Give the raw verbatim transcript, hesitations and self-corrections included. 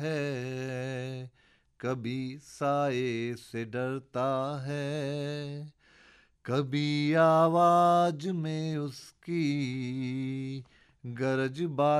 है, कभी साए से डरता है, कभी आवाज में उसकी गरज